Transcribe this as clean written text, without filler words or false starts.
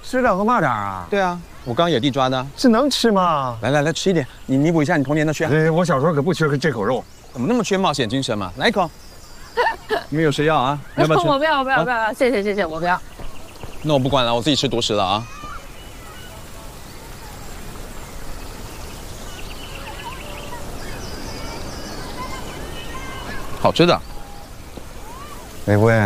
水饺和蚂蚱啊？ 对啊，我刚野地抓的。 这能吃吗？ 来，吃一点，你弥补一下你童年的缺憾。 我小时候可不缺这口肉。 怎么那么缺冒险精神嘛？来一口。你们有谁要啊？要不要吃？ 我不要，谢谢，我不要。 那我不管了，我自己吃独食了啊。好吃的。 美贵。